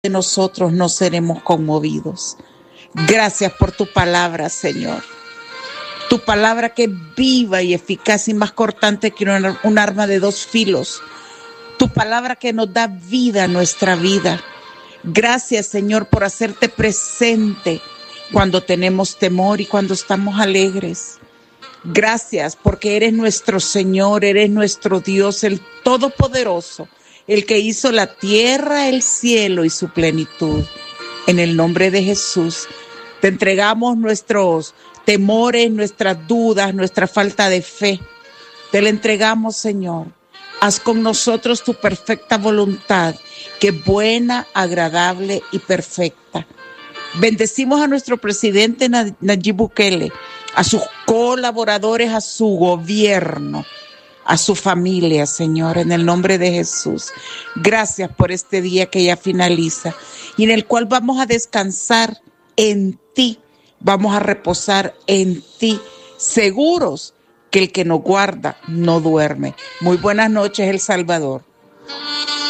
de nosotros no seremos conmovidos. Gracias por tu palabra, Señor. Tu palabra que es viva y eficaz y más cortante que un arma de dos filos. Tu palabra que nos da vida a nuestra vida. Gracias, Señor, por hacerte presente cuando tenemos temor y cuando estamos alegres. Gracias porque eres nuestro Señor, eres nuestro Dios, el Todopoderoso, el que hizo la tierra, el cielo y su plenitud. En el nombre de Jesús, te entregamos nuestros temores, nuestras dudas, nuestra falta de fe. Te la entregamos, Señor. Haz con nosotros tu perfecta voluntad, que es buena, agradable y perfecta. Bendecimos a nuestro presidente Nayib Bukele, a sus colaboradores, a su gobierno, a su familia, Señor, en el nombre de Jesús. Gracias por este día que ya finaliza y en el cual vamos a descansar en ti, vamos a reposar en ti, seguros que el que nos guarda no duerme. Muy buenas noches, El Salvador.